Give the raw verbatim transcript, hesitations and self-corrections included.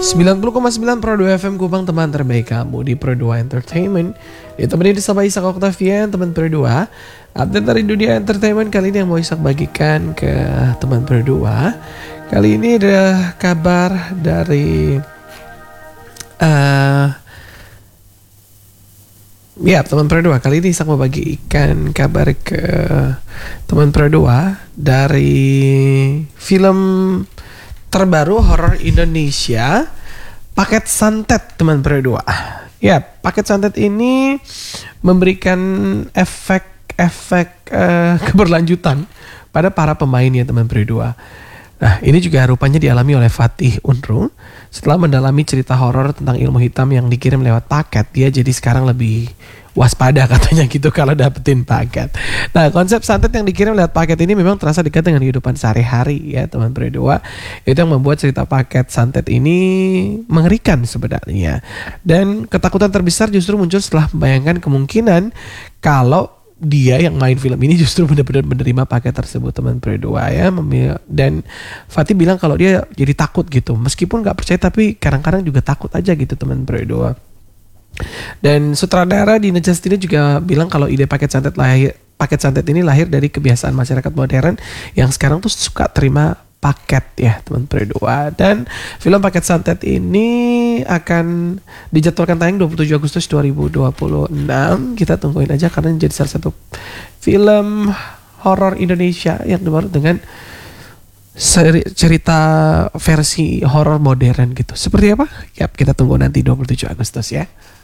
sembilan puluh koma sembilan Pro dua F M Kupang, teman terbaik kamu di Pro dua Entertainment. Ditemani di sama Ishak Octavian, teman Pro dua. Update dari dunia entertainment kali ini yang mau Ishak bagikan ke teman Pro dua. Kali ini ada kabar dari uh, ya teman Pro dua. Kali ini Ishak mau bagikan kabar ke teman Pro dua dari film terbaru horor Indonesia, Paket Santet, teman Pro dua. Ya, Paket Santet ini memberikan efek-efek uh, keberlanjutan pada para pemainnya, teman Pro dua. Nah, ini juga rupanya dialami oleh Fatih Unrung. Setelah mendalami cerita horor tentang ilmu hitam yang dikirim lewat paket, dia jadi sekarang lebih waspada katanya gitu kalau dapetin paket. Nah, konsep santet yang dikirim lewat paket ini memang terasa dekat dengan kehidupan sehari-hari ya teman Pro dua. Itu yang membuat cerita paket santet ini mengerikan sebenarnya. Dan ketakutan terbesar justru muncul setelah membayangkan kemungkinan kalau dia yang main film ini justru benar-benar menerima paket tersebut, teman Pro dua ya. Dan Fatih bilang kalau dia jadi takut gitu, meskipun gak percaya tapi kadang-kadang juga takut aja gitu, teman Pro dua. Dan sutradara Dina Justina juga bilang kalau ide paket santet lahir paket santet ini lahir dari kebiasaan masyarakat modern yang sekarang tuh suka terima paket ya, teman Pro dua. Dan film Paket Santet ini akan dijadwalkan tayang dua puluh tujuh Agustus dua ribu dua puluh enam. Kita tungguin aja karena jadi salah satu film horor Indonesia yang baru dengan seri, cerita versi horor modern gitu. Seperti apa? Yap, kita tunggu nanti dua puluh tujuh Agustus ya.